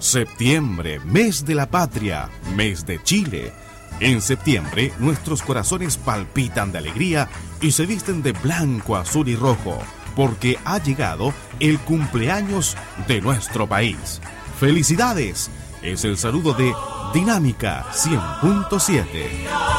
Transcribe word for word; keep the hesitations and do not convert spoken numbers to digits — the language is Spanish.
Septiembre, mes de la patria, mes de Chile. En septiembre, nuestros corazones palpitan de alegría y se visten de blanco, azul y rojo, porque ha llegado el cumpleaños de nuestro país. ¡Felicidades! Es el saludo de Dinámica cien punto siete.